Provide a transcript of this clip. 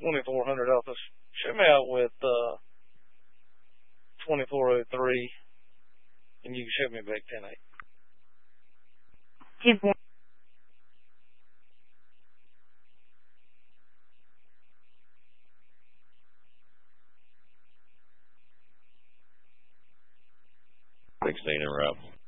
$2,400 off this. Ship me out with 2403, and you can ship me back 10.8. 10-4. $16 en route.